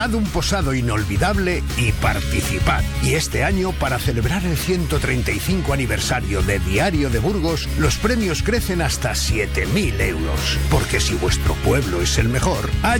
Haz un posado inolvidable y participad. Y este año, para celebrar el 135 aniversario de Diario de Burgos, los premios crecen hasta 7.000 euros. Porque si vuestro pueblo es el mejor,